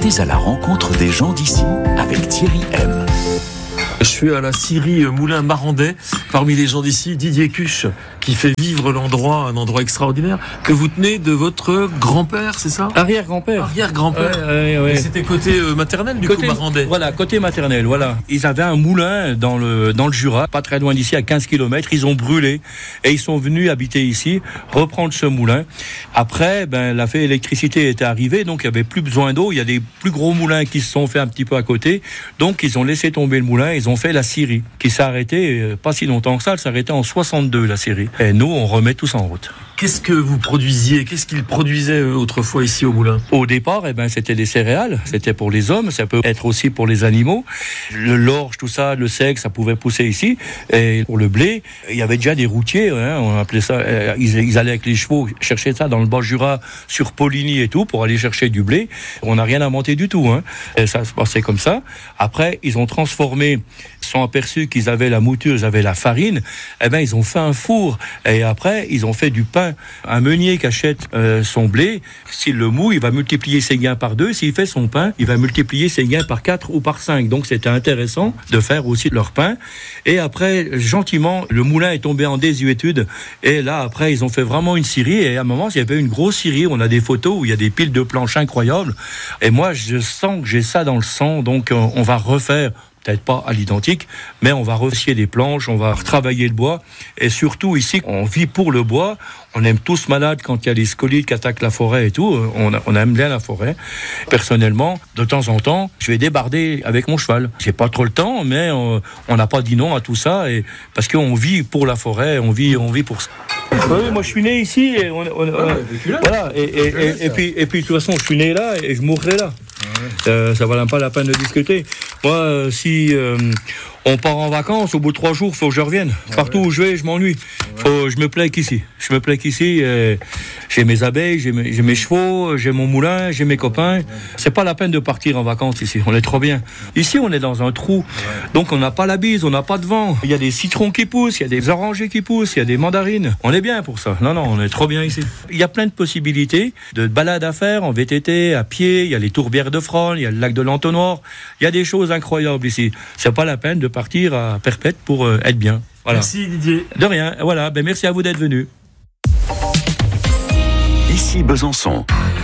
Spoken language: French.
Partez à la rencontre des gens d'ici avec Thierry M. Je suis à la scierie Moulin Marandais. Parmi les gens d'ici, Didier Cuche, qui fait vivre l'endroit, un endroit extraordinaire, que vous tenez de votre grand-père, c'est ça ? Arrière-grand-père. Arrière-grand-père. Ouais. C'était côté maternel, du coup, Marandais. Voilà, côté maternel, voilà. Ils avaient un moulin dans le Jura, pas très loin d'ici, à 15 km. Ils ont brûlé et ils sont venus habiter ici, reprendre ce moulin. Après, la fée électricité était arrivée, donc il n'y avait plus besoin d'eau. Il y a des plus gros moulins qui se sont faits un petit peu à côté. Donc, ils ont laissé tomber le moulin. Ils ont fait la scierie, qui s'est arrêtée pas si longtemps que ça. Elle s'est arrêtée en 62, la scierie. Et nous, on remet tout ça en route. Qu'est-ce que vous produisiez ? Qu'est-ce qu'ils produisaient autrefois ici au moulin ? Au départ, c'était des céréales. C'était pour les hommes. Ça peut être aussi pour les animaux. L'orge, tout ça, le seigle, ça pouvait pousser ici. Et pour le blé, il y avait déjà des routiers. On appelait ça. Ils allaient avec les chevaux chercher ça dans le Bas-Jura, sur Poligny et tout, pour aller chercher du blé. On n'a rien inventé du tout. Et ça se passait comme ça. Après, ils ont transformé. Ils sont aperçus qu'ils avaient la mouture, ils avaient la farine. Ils ont fait un four. Et après, ils ont fait du pain. Un meunier qui achète son blé, s'il le moue, il va multiplier ses gains par 2. S'il fait son pain, il va multiplier ses gains par 4 ou par 5. Donc c'était intéressant de faire aussi leur pain. Et après, gentiment, le moulin est tombé en désuétude. Et là, après, ils ont fait vraiment une scierie. Et à un moment, il y avait une grosse scierie. On a des photos où il y a des piles de planches incroyables. Et moi, je sens que j'ai ça dans le sang. Donc on va refaire. Peut-être pas à l'identique, mais on va rescier des planches, on va retravailler le bois. Et surtout ici, on vit pour le bois. On aime tous malade quand il y a des scolites qui attaquent la forêt et tout. On aime bien la forêt. Personnellement, de temps en temps, je vais débarder avec mon cheval. J'ai pas trop le temps, mais on n'a pas dit non à tout ça. Et parce qu'on vit pour la forêt, on vit pour ça. Oui, moi je suis né ici et voilà. Et puis de toute façon, je suis né là et je mourrai là. Ça valait pas la peine de discuter. Moi, si on part en vacances, au bout de 3 jours, faut que je revienne. Partout où je vais, je m'ennuie. Je me plais qu'ici. J'ai mes abeilles, j'ai mes chevaux, j'ai mon moulin, j'ai mes copains. C'est pas la peine de partir en vacances ici. On est trop bien. Ici, on est dans un trou. Donc, on n'a pas la bise, on n'a pas de vent. Il y a des citrons qui poussent, il y a des orangers qui poussent, il y a des mandarines. On est bien pour ça. Non, on est trop bien ici. Il y a plein de possibilités de balades à faire en VTT, à pied. Il y a les tourbières de Fronne, il y a le lac de l'Entonnoir. Il y a des choses incroyables ici. C'est pas la peine de partir à Perpète pour être bien. Voilà. Merci Didier. De rien. Voilà. Merci à vous d'être venus. Ici Besançon.